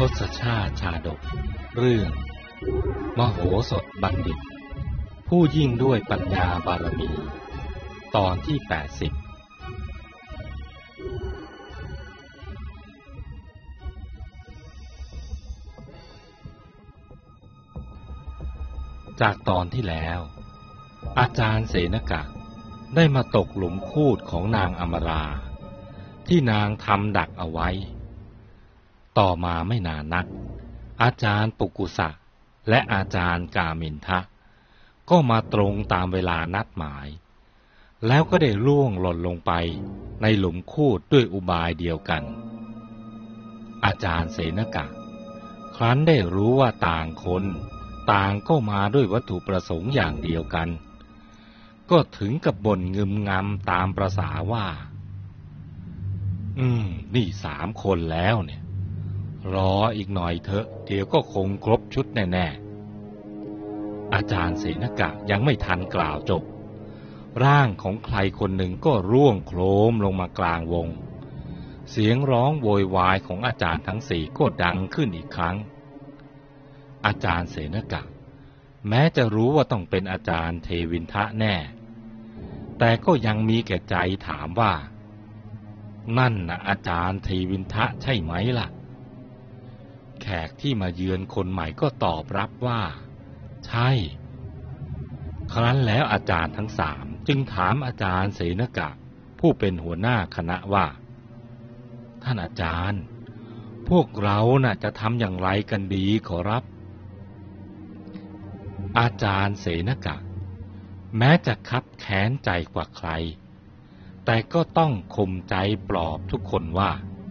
ศชาติชาดกเรื่องมโหสถบัณฑิตผู้ยิ่งด้วยปัญญาบารมีตอนที่80จากตอนที่แล้วอาจารย์เสนกะได้มาตกหลุมคูดของนางอมราที่นางทำดักเอาไว้ต่อมาไม่นานนักอาจารย์ปุกุสะและอาจารย์กามินทะก็มาตรงตามเวลานัดหมายแล้วก็ได้ล่วงหล่นลงไปในหลุมคูดด้วยอุบายเดียวกันอาจารย์เสนกะครั้นได้รู้ว่าต่างคนต่างก็มาด้วยวัตถุประสงค์อย่างเดียวกันก็ถึงกับบ่นงึมงำตามประสาว่านี่3 คนแล้วเนี่ยรออีกหน่อยเถอะเดี๋ยวก็คงครบชุดแน่ๆอาจารย์เสนกะยังไม่ทันกล่าวจบร่างของใครคนหนึ่งก็ร่วงโคลมลงมากลางวงเสียงร้องโวยวายของอาจารย์ทั้ง4ก็ดังขึ้นอีกครั้งอาจารย์เสนกะแม้จะรู้ว่าต้องเป็นอาจารย์เทวินทะแน่แต่ก็ยังมีแก่ใจถามว่านั่นนะอาจารย์เทวินทะใช่ไหมล่ะแขกที่มาเยือนคนใหม่ก็ตอบรับว่าใช่ครั้นแล้วอาจารย์ทั้ง3จึงถามอาจารย์เสนกะผู้เป็นหัวหน้าคณะว่าท่านอาจารย์พวกเราน่ะจะทำอย่างไรกันดีขอรับอาจารย์เสนกะแม้จะคับแค้นใจกว่าใครแต่ก็ต้องข่มใจปลอบทุกคนว่า